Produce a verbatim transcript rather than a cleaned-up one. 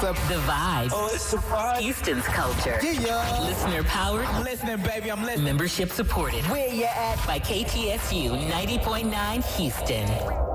The Vibe. Oh, it's a vibe. Houston's culture. Yeah, yeah. Listener powered. I'm listening, baby. I'm listening. Membership supported. Where you at? By K T S U ninety point nine Houston.